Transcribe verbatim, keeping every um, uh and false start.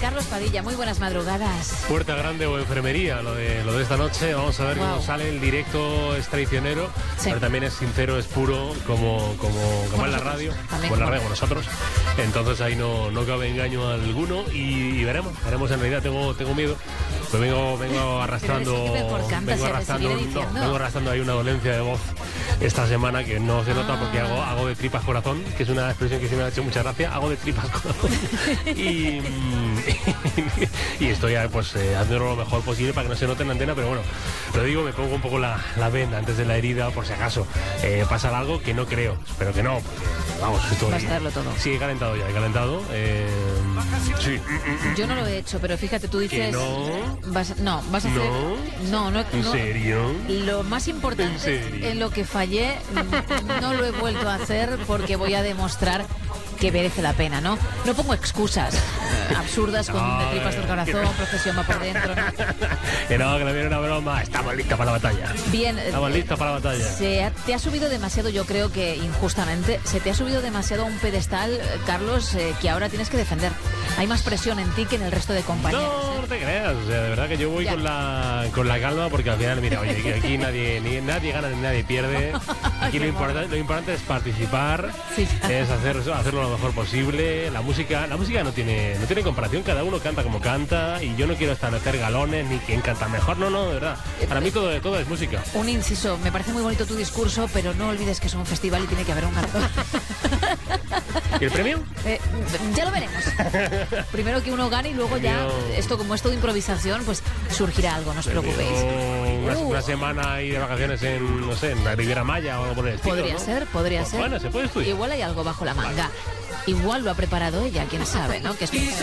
Carlos Padilla, muy buenas madrugadas. Puerta grande o enfermería, lo de, lo de esta noche. Vamos a ver wow. cómo sale el directo. Es traicionero, sí. pero también es sincero, es puro, como, como, como en la radio, como en la radio con nosotros. Entonces ahí no, no cabe engaño alguno y, y veremos, veremos. En realidad tengo, tengo miedo. Pues vengo, vengo arrastrando, vengo arrastrando, no, vengo arrastrando ahí una dolencia de voz esta semana que no se nota ah. porque hago, hago de tripas corazón, que es una expresión que sí me ha hecho mucha gracia. Hago de tripas corazón y, y estoy pues eh, haciendo lo mejor posible para que no se note en la antena, pero bueno, lo digo, me pongo un poco la, la venda antes de la herida por si acaso eh, pasa algo, que no creo, espero que no, porque vamos, estoy... Va a estarlo todo. Sí, he calentado ya, he calentado. Eh, sí. Yo no lo he hecho, pero fíjate, tú dices... ¿Que no? Vas, no, vas a hacer... No, no, no, ¿En no, serio? Lo más importante ¿En, en lo que fallé, no lo he vuelto a hacer porque voy a demostrar que merece la pena, ¿no? No pongo excusas eh, absurdas con no, de tripas del corazón, que... profesión va por dentro, ¿no? Que no, que no viene una broma. Estamos listos para la batalla. Bien. Estamos eh, listos para la batalla. Se ha, te ha subido demasiado, yo creo que injustamente, se te ha subido demasiado a un pedestal, Carlos, eh, que ahora tienes que defender. Hay más presión en ti que en el resto de compañeros. No, no te creas. O sea, de verdad que yo voy con la, con la calma porque al final, mira, oye, que aquí nadie, ni, nadie gana ni nadie pierde. Aquí lo importante, lo importante es participar, sí. es hacer, hacerlo lo mejor posible. La música, la música no tiene, no tiene comparación, cada uno canta como canta y yo no quiero establecer galones ni quién canta mejor, no, no, de verdad. Para mí todo, todo es música. Un inciso, me parece muy bonito tu discurso, pero no olvides que es un festival y tiene que haber un ganador. ¿Y el premio? Eh, ya lo veremos. Primero que uno gane y luego ya, esto como es todo improvisación, pues surgirá algo, no os preocupéis. Una, uh. una semana ahí de vacaciones en, no sé, en la Riviera Maya o algo por el estilo, Podría ¿no? ser, podría pues ser. Bueno, se puede estudiar. Igual hay algo bajo la manga. Igual lo ha preparado ella, quién sabe, ¿no? Que es